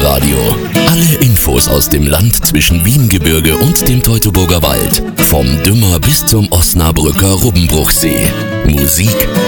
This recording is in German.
Lokalradio. Alle Infos aus dem Land zwischen Wiengebirge und dem Teutoburger Wald. Vom Dümmer bis zum Osnabrücker Rubbenbruchsee. Musik,